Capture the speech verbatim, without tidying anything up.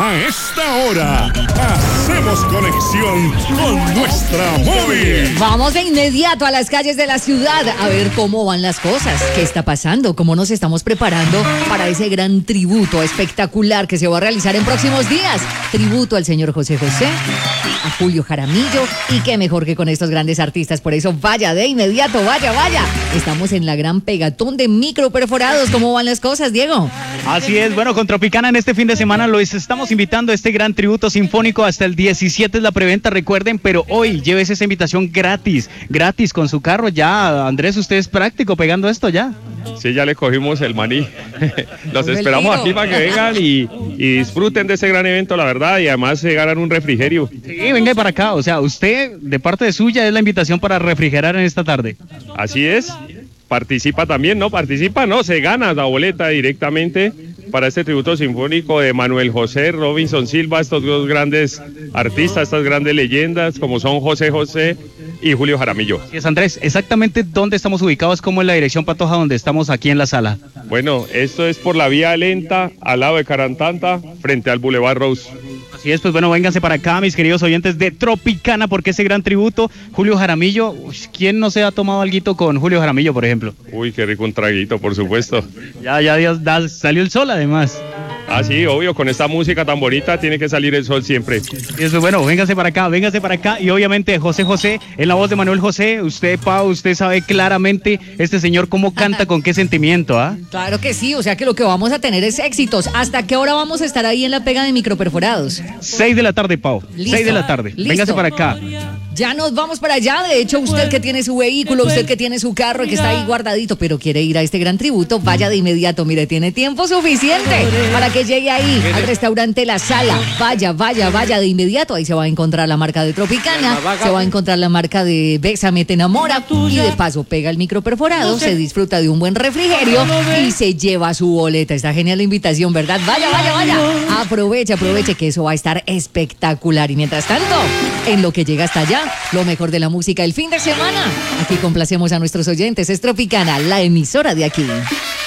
A esta hora, hacemos conexión con nuestra móvil. Vamos de inmediato a las calles de la ciudad a ver cómo van las cosas, qué está pasando, cómo nos estamos preparando para ese gran tributo espectacular que se va a realizar en próximos días. Tributo al señor José José, a Julio Jaramillo, y qué mejor que con estos grandes artistas. Por eso vaya de inmediato, vaya, vaya. Estamos en la gran pegatón de microperforados. ¿Cómo van las cosas, Diego? Así es, bueno, con Tropicana en este fin de semana los estamos invitando a este gran tributo sinfónico. Hasta el diecisiete es la preventa, recuerden, pero hoy llévese esa invitación gratis, gratis con su carro. Ya, Andrés, usted es práctico pegando esto ya. Sí, ya le cogimos el maní. Los esperamos aquí para que vengan y, y disfruten de ese gran evento, la verdad, y además se ganan un refrigerio. Sí, venga para acá, o sea, usted, de parte de suya, es la invitación para refrigerar en esta tarde. Así es. Participa también, ¿no? Participa, no, se gana la boleta directamente para este tributo sinfónico de Manuel José, Robinson Silva, estos dos grandes artistas, estas grandes leyendas como son José José y Julio Jaramillo. Sí, es Andrés, exactamente dónde estamos ubicados, como en la dirección Patoja donde estamos aquí en la sala. Bueno, esto es por la vía lenta, al lado de Carantanta, frente al Boulevard Rose. Así es, pues bueno, vénganse para acá, mis queridos oyentes de Tropicana, porque ese gran tributo, Julio Jaramillo, uy, ¿quién no se ha tomado alguito con Julio Jaramillo, por ejemplo? Uy, qué rico un traguito, por supuesto. Ya, ya, ya, ya salió el sol, además. Ah, sí, obvio, con esta música tan bonita tiene que salir el sol siempre. Y eso, bueno, véngase para acá, véngase para acá, y obviamente José José, en la voz de Manuel José, usted, Pau, usted sabe claramente este señor cómo canta, con qué sentimiento, ¿ah? ¿eh? Claro que sí, o sea que lo que vamos a tener es éxitos. ¿Hasta qué hora vamos a estar ahí en la pega de microperforados? Seis de la tarde, Pau, Listo. seis de la tarde, Listo. Véngase para acá. Ya nos vamos para allá. De hecho, usted que tiene su vehículo, usted que tiene su carro y que está ahí guardadito, pero quiere ir a este gran tributo, vaya de inmediato. Mire, tiene tiempo suficiente para que llegue ahí al restaurante La Sala. Vaya, vaya, vaya de inmediato. Ahí se va a encontrar la marca de Tropicana, se va a encontrar la marca de Bésame Te Enamora, y de paso pega el microperforado, se disfruta de un buen refrigerio y se lleva su boleta. Está genial la invitación, ¿verdad? Vaya, vaya, vaya. Aproveche, aproveche que eso va a estar espectacular. Y mientras tanto, en lo que llega hasta allá, lo mejor de la música el fin de semana. Aquí complacemos a nuestros oyentes. Es Tropicana, la emisora de aquí.